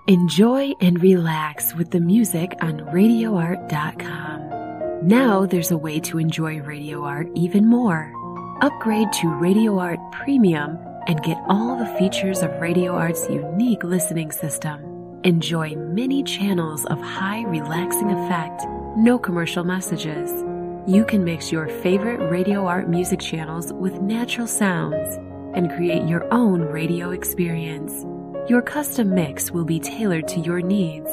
Enjoy and relax with the music on RadioArt.com. Now there's a way to enjoy Radio Art even more. Upgrade to Radio Art Premium and get all the features of Radio Art's unique listening system. Enjoy many channels of high relaxing effect, no commercial messages. You can mix your favorite Radio Art music channels with natural sounds and create your own radio experience. Your custom mix will be tailored to your needs.